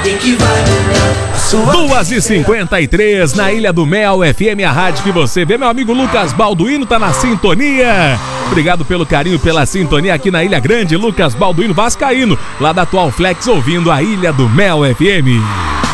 2h53 na Ilha do Mel, FM, a rádio que você vê. Meu amigo Lucas Balduino tá na sintonia. Obrigado pelo carinho, pela sintonia aqui na Ilha Grande. Lucas Balduino, vascaíno, lá da Atual Flex, ouvindo a Ilha do Mel, FM.